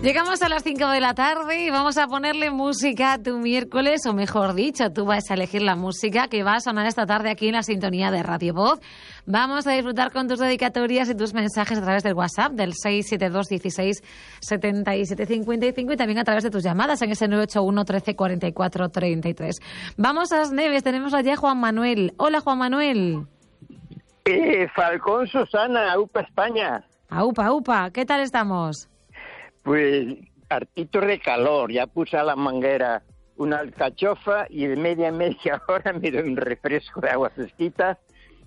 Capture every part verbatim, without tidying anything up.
Llegamos a las cinco de la tarde y vamos a ponerle música a tu miércoles, o mejor dicho, tú vas a elegir la música que va a sonar esta tarde aquí en la sintonía de Radio Voz. Vamos a disfrutar con tus dedicatorias y tus mensajes a través del WhatsApp del seis siete dos dieciséis setenta y siete cincuenta y cinco y también a través de tus llamadas en ese nueve ocho uno trece cuarenta y cuatro treinta y tres. Vamos a las Neves, tenemos allá a Juan Manuel. Hola, Juan Manuel. Eh, Falcón Susana, AUPA España. Aupa, aupa, ¿qué tal estamos? Pues hartito de calor, ya puse a la manguera una alcachofa y de media en media hora me doy un refresco de agua fresquita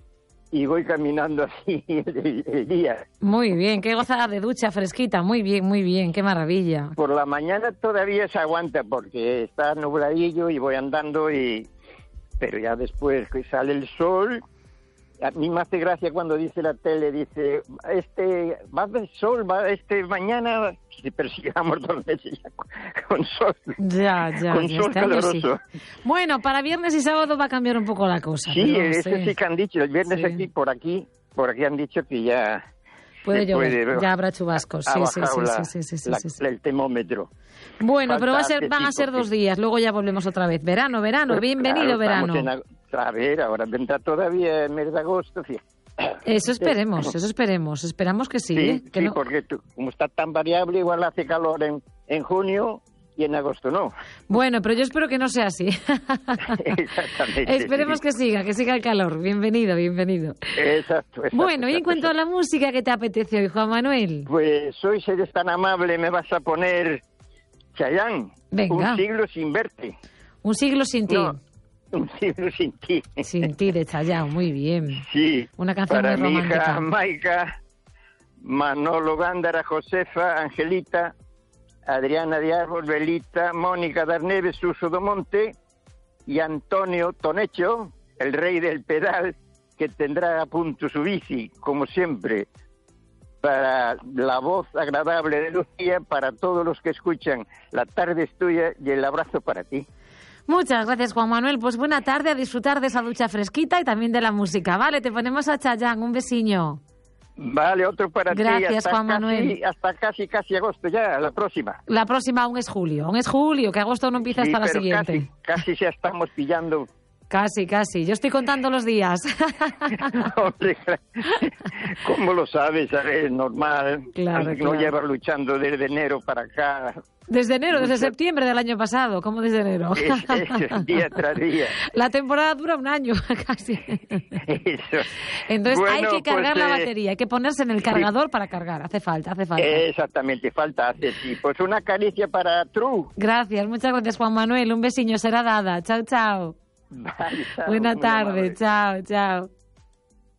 y voy caminando así el, el día. Muy bien, qué gozada de ducha fresquita, muy bien, muy bien, qué maravilla. Por la mañana todavía se aguanta porque está nubladillo y voy andando, y pero ya después que sale el sol. A mí me hace gracia cuando dice la tele, dice, este, va a haber sol, va este mañana, pero si llevamos dos meses ya con, con sol, ya, ya, con ya sol caloroso. Sí. Bueno, para viernes y sábado va a cambiar un poco la cosa. Sí, pero, eso sí. sí que han dicho, el viernes sí. aquí, por aquí, por aquí han dicho que ya... Puede llover, puede, ya habrá chubascos, sí, sí, sí, la, sí, sí, sí, la, sí, sí. el termómetro. Bueno, Falta pero va a ser, van a ser dos días, luego ya volvemos otra vez. Verano, verano, pues bienvenido claro, verano. En, a ver, ahora vendrá todavía el mes de agosto, sí. Eso esperemos, eso esperemos, esperamos que sí. Sí, ¿eh? Que sí no... porque tú, como está tan variable, igual hace calor en, en junio y en agosto no. Bueno, pero yo espero que no sea así. Exactamente. Esperemos sí. que siga, que siga el calor. Bienvenido, bienvenido. Exacto. exacto bueno, y en exacto, cuanto exacto. a la música que te apetece hoy, Juan Manuel. Pues hoy, si eres tan amable, me vas a poner Chayanne. Venga. Un siglo sin verte. Un siglo sin ti. No. Un siglo sin ti. Sin ti, de Chayanne, muy bien. Sí. Una canción para muy romántica. Para mi hija Maika, Manolo Gándara, Josefa, Angelita, Adriana de Árbol, Belita, Mónica Darneves, Suso do Monte y Antonio Tonecho, el rey del pedal, que tendrá a punto su bici, como siempre. Para la voz agradable de Lucía, para todos los que escuchan, la tarde es tuya y el abrazo para ti. Muchas gracias, Juan Manuel. Pues buena tarde, a disfrutar de esa ducha fresquita y también de la música. Vale, te ponemos a Chayanne, un besiño. Vale, otro para gracias, ti. Gracias, Juan casi, Manuel. Hasta casi, casi agosto ya, la próxima. La próxima aún es julio, aún es julio, que agosto no empieza sí, hasta la pero siguiente. Casi, casi ya estamos pillando. Casi, casi. Yo estoy contando los días. Hombre, ¿cómo lo sabes? Es normal. Claro, no claro. llevas luchando desde enero para acá. Desde enero, desde septiembre del año pasado. ¿Cómo desde enero? Es, es, día tras día. La temporada dura un año, casi. Eso. Entonces bueno, hay que cargar pues, la eh, batería, hay que ponerse en el cargador sí. para cargar. Hace falta, hace falta. Exactamente, falta hacer, sí. Pues una caricia para True. Gracias, muchas gracias, Juan Manuel. Un besiño será dada. Chao, chao. Vale, chao, buena tarde, chao, chao.